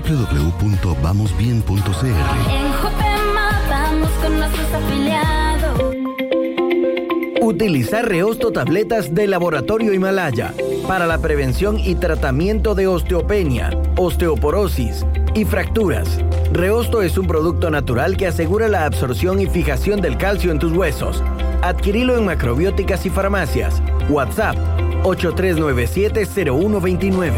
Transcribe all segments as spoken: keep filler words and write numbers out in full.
w w punto vamos bien punto c r. En Jopema vamos con nuestros afiliados. Utilizar Reosto tabletas de Laboratorio Himalaya para la prevención y tratamiento de osteopenia, osteoporosis y fracturas. Reosto es un producto natural que asegura la absorción y fijación del calcio en tus huesos. Adquirilo en macrobióticas y farmacias. WhatsApp ocho tres nueve siete cero uno dos nueve.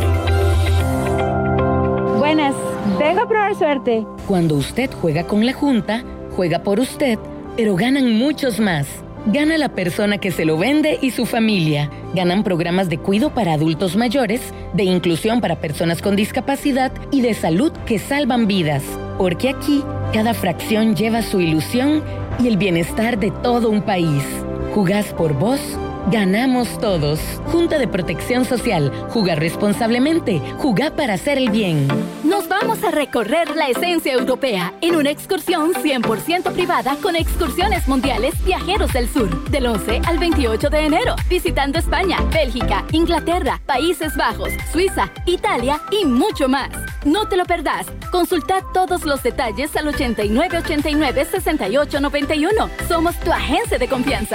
Buenas, vengo a probar suerte. Cuando usted juega con la Junta, juega por usted, pero ganan muchos más. Gana la persona que se lo vende y su familia. Ganan programas de cuidado para adultos mayores, de inclusión para personas con discapacidad y de salud que salvan vidas. Porque aquí, cada fracción lleva su ilusión y el bienestar de todo un país. ¿Jugás por vos? Ganamos todos. Junta de Protección Social. Jugar responsablemente. Jugar para hacer el bien. Nos vamos a recorrer la esencia europea en una excursión cien por ciento privada con Excursiones Mundiales Viajeros del Sur, del once al veintiocho de enero, visitando España, Bélgica, Inglaterra, Países Bajos, Suiza, Italia y mucho más. No te lo perdás. Consulta todos los detalles al ochenta y nueve ochenta y nueve sesenta y ocho noventa y uno. Somos tu agencia de confianza.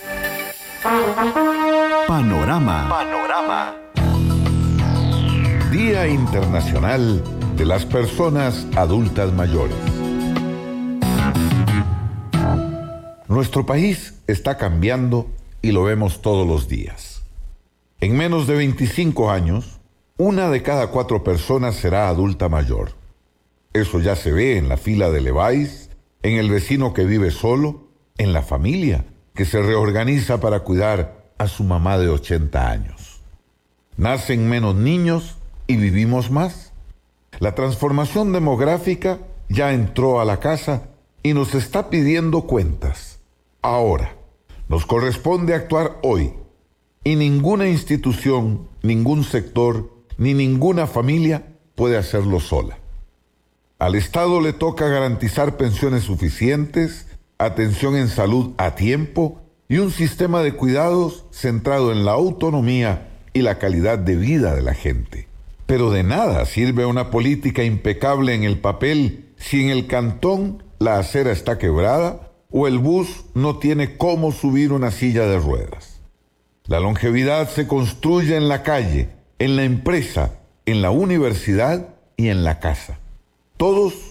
Panorama. Panorama. Día Internacional de las Personas Adultas Mayores. Nuestro país está cambiando y lo vemos todos los días. En menos de veinticinco años, una de cada cuatro personas será adulta mayor. Eso ya se ve en la fila de Levi's, en el vecino que vive solo, en la familia que se reorganiza para cuidar a su mamá de ochenta años. Nacen menos niños y vivimos más. La transformación demográfica ya entró a la casa y nos está pidiendo cuentas. Ahora, nos corresponde actuar hoy y ninguna institución, ningún sector, ni ninguna familia puede hacerlo sola. Al Estado le toca garantizar pensiones suficientes, atención en salud a tiempo y un sistema de cuidados centrado en la autonomía y la calidad de vida de la gente. Pero de nada sirve una política impecable en el papel si en el cantón la acera está quebrada o el bus no tiene cómo subir una silla de ruedas. La longevidad se construye en la calle, en la empresa, en la universidad y en la casa. Todos